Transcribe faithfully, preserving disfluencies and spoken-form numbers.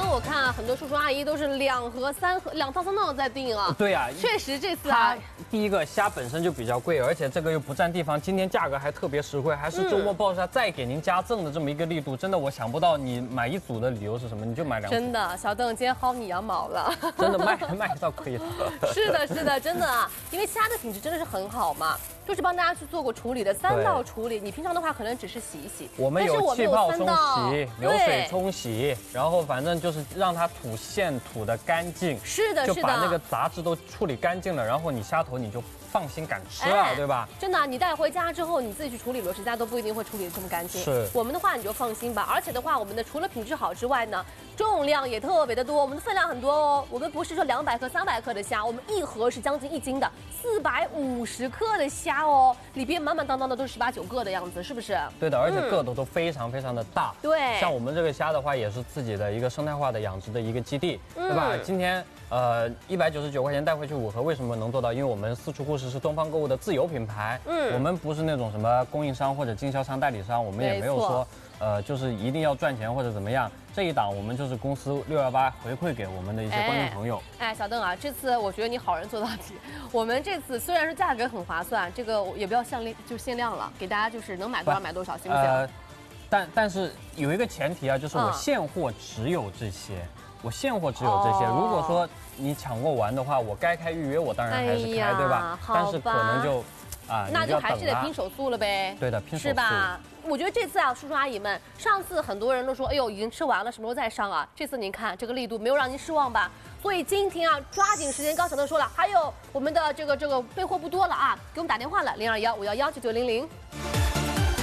我看啊，很多叔叔阿姨都是两盒、三盒、两套、三套在订啊。 对呀、啊， 确实这次啊， 第一个虾本身就比较贵，而且这个又不占地方，今天价格还特别实惠，还是周末爆杀再给您加赠的这么一个力度，真的我想不到你买一组的理由是什么，你就买两组。 真的，小邓今天薅你羊毛了。 真的卖卖到可以了。 是的，是的，真的啊，因为虾的品质真的是很好嘛。就是帮大家去做过处理的三道处理，你平常的话可能只是洗一洗， 我们有气泡冲洗、流水冲冲洗，然后反正就是让它吐线吐得干净， 是的， 就把那个杂质都处理干净了，然后你虾头你就放心敢吃了，哎、对吧？ 真的，你带回家之后你自己去处理，螺丝家都不一定会处理得这么干净。 是我们的话你就放心吧，而且的话，我们的除了品质好之外呢，重量也特别的多，我们的分量很多哦。我们不是说两百克、三百克的虾，我们一盒是将近一斤的，四百五十克的虾哦，里边满满当当的都是十八九个的样子，是不是？ 对的，而且个头都非常非常的大。 对， 像我们这个虾的话，也是自己的一个生态化的养殖的一个基地，对吧？嗯、今天呃一百九十九块钱带回去五盒，为什么能做到？因为我们私厨故事是东方购物的自有品牌，嗯，我们不是那种什么供应商或者经销商、代理商，我们也没有说呃就是一定要赚钱或者怎么样。这一档我们就是公司六幺八回馈给我们的一些观众朋友。 哎，哎小邓啊，这次我觉得你好人做到底。我们这次虽然说价格很划算，这个也不要限量，就是限量了，给大家就是能买多少买多少，行不行？呃， 但但是有一个前提啊，就是我现货只有这些。嗯我现货只有这些，如果说你抢过完的话，我该开预约，我当然还是开，哎、对吧？但是可能就，啊， 那就还是得拼手速了呗。 对的，拼手速是吧？我觉得这次啊，叔叔阿姨们，上次很多人都说，哎呦，已经吃完了，什么时候再上啊？这次您看这个力度没有让您失望吧？所以今天啊，抓紧时间，刚小邓说了，还有我们的这个这个备货不多了啊，给我们打电话了，零二幺五幺幺九九零零。